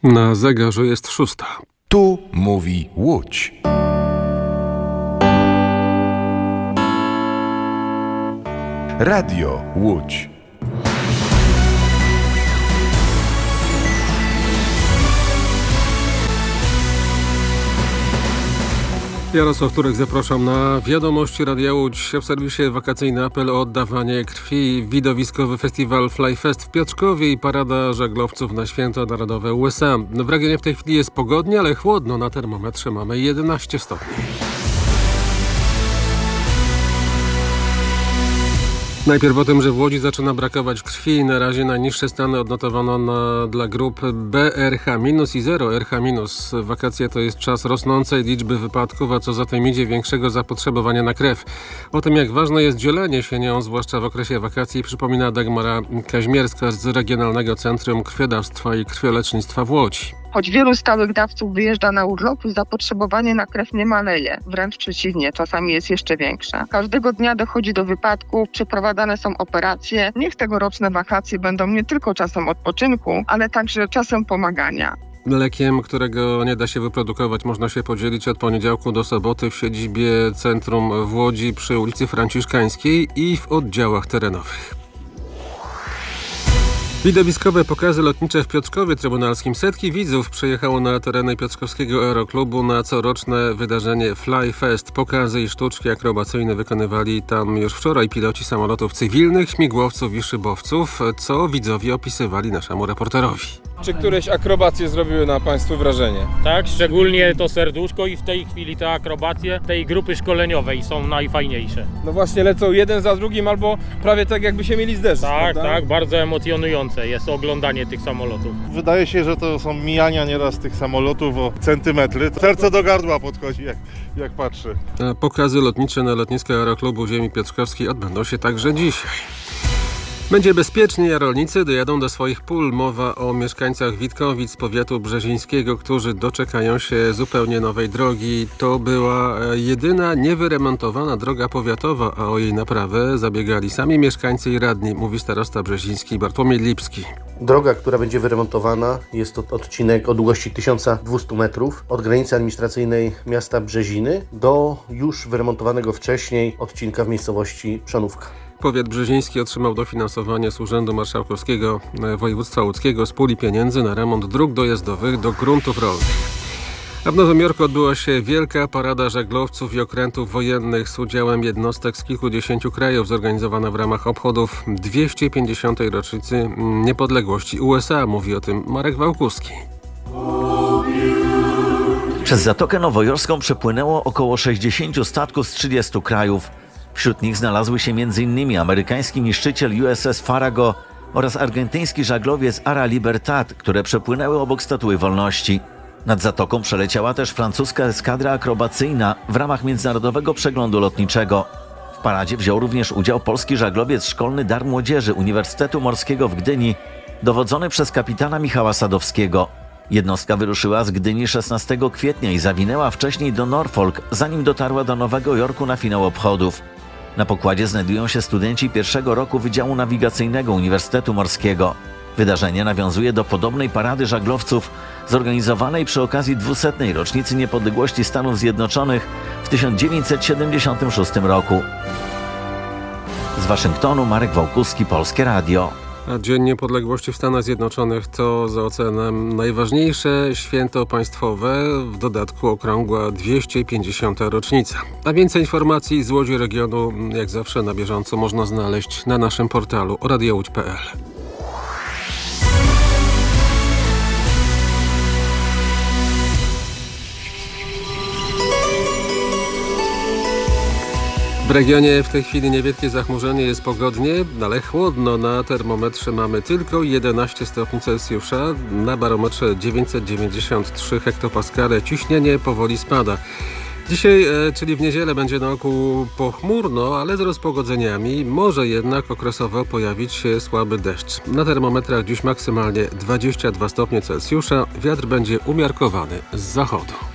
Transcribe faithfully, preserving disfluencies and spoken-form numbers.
Na zegarze jest szósta. Tu mówi Łódź. Radio Łódź. Jarosław Turek, zapraszam na wiadomości Radia Łódź. W serwisie wakacyjny apel o oddawanie krwi, widowiskowy festiwal Flyfest w Piotrkowie i parada żaglowców na Święto Narodowe U S A. W regionie w tej chwili jest pogodnie, ale chłodno. Na termometrze mamy jedenaście stopni. Najpierw o tym, że w Łodzi zaczyna brakować krwi. Na razie najniższe stany odnotowano na, dla grup B R H minus i zero R H minus. Wakacje to jest czas rosnącej liczby wypadków, a co za tym idzie większego zapotrzebowania na krew. O tym, jak ważne jest dzielenie się nią, zwłaszcza w okresie wakacji, przypomina Dagmara Kaźmierska z Regionalnego Centrum Krwiodawstwa i Krwiolecznictwa w Łodzi. Choć wielu stałych dawców wyjeżdża na urlop, zapotrzebowanie na krew nie maleje. Wręcz przeciwnie, czasami jest jeszcze większe. Każdego dnia dochodzi do wypadków, przeprowadzane są operacje. Niech tegoroczne wakacje będą nie tylko czasem odpoczynku, ale także czasem pomagania. Lekiem, którego nie da się wyprodukować, można się podzielić od poniedziałku do soboty w siedzibie centrum w Łodzi przy ulicy Franciszkańskiej i w oddziałach terenowych. Widowiskowe pokazy lotnicze w Piotrkowie Trybunalskim. Setki widzów przyjechało na tereny Piotrkowskiego Aeroklubu na coroczne wydarzenie Flyfest. Pokazy i sztuczki akrobacyjne wykonywali tam już wczoraj piloci samolotów cywilnych, śmigłowców i szybowców, co widzowie opisywali naszemu reporterowi. Czy któreś akrobacje zrobiły na Państwu wrażenie? Tak, szczególnie to serduszko i w tej chwili te akrobacje tej grupy szkoleniowej są najfajniejsze. No właśnie, lecą jeden za drugim albo prawie tak, jakby się mieli zderzyć. Tak, prawda? tak, bardzo emocjonujące jest oglądanie tych samolotów. Wydaje się, że to są mijania nieraz tych samolotów o centymetry. Serce do gardła podchodzi, jak, jak patrzę. A pokazy lotnicze na lotnisku Aeroklubu Ziemi Piotrkowskiej odbędą się także dzisiaj. Będzie bezpiecznie, a rolnicy dojadą do swoich pól. Mowa o mieszkańcach Witkowic z powiatu brzezińskiego, którzy doczekają się zupełnie nowej drogi. To była jedyna niewyremontowana droga powiatowa, a o jej naprawę zabiegali sami mieszkańcy i radni, mówi starosta brzeziński Bartłomiej Lipski. Droga, która będzie wyremontowana, jest to odcinek o długości tysiąc dwieście metrów od granicy administracyjnej miasta Brzeziny do już wyremontowanego wcześniej odcinka w miejscowości Przonówka. Powiat brzeziński otrzymał dofinansowanie z Urzędu Marszałkowskiego Województwa Łódzkiego z puli pieniędzy na remont dróg dojazdowych do gruntów rolnych. A w Nowym Jorku odbyła się wielka parada żaglowców i okrętów wojennych z udziałem jednostek z kilkudziesięciu krajów, zorganizowana w ramach obchodów dwieście pięćdziesiątej rocznicy niepodległości U S A. Mówi o tym Marek Wałkuski. Przez Zatokę Nowojorską przepłynęło około sześćdziesięciu statków z trzydziestu krajów. Wśród nich znalazły się m.in. amerykański niszczyciel U S S Farrago oraz argentyński żaglowiec Ara Libertad, które przepłynęły obok Statuły Wolności. Nad Zatoką przeleciała też francuska eskadra akrobacyjna w ramach Międzynarodowego Przeglądu Lotniczego. W paradzie wziął również udział polski żaglowiec szkolny Dar Młodzieży Uniwersytetu Morskiego w Gdyni, dowodzony przez kapitana Michała Sadowskiego. Jednostka wyruszyła z Gdyni szesnastego kwietnia i zawinęła wcześniej do Norfolk, zanim dotarła do Nowego Jorku na finał obchodów. Na pokładzie znajdują się studenci pierwszego roku Wydziału Nawigacyjnego Uniwersytetu Morskiego. Wydarzenie nawiązuje do podobnej parady żaglowców zorganizowanej przy okazji dwusetnej rocznicy niepodległości Stanów Zjednoczonych w tysiąc dziewięćset siedemdziesiątym szóstym roku. Z Waszyngtonu Marek Wałkuski, Polskie Radio. A Dzień Niepodległości w Stanach Zjednoczonych to za oceanem najważniejsze święto państwowe, w dodatku okrągła dwieście pięćdziesiąta rocznica. A więcej informacji z Łodzi regionu, jak zawsze na bieżąco, można znaleźć na naszym portalu radio łódź kropka p l. W regionie w tej chwili niewielkie zachmurzenie, jest pogodnie, ale chłodno. Na termometrze mamy tylko jedenaście stopni Celsjusza, na barometrze dziewięćset dziewięćdziesiąt trzy hektopaskale. Ciśnienie powoli spada. Dzisiaj, czyli w niedzielę, będzie na ogół pochmurno, ale z rozpogodzeniami. Może jednak okresowo pojawić się słaby deszcz. Na termometrach dziś maksymalnie dwadzieścia dwa stopnie Celsjusza. Wiatr będzie umiarkowany z zachodu.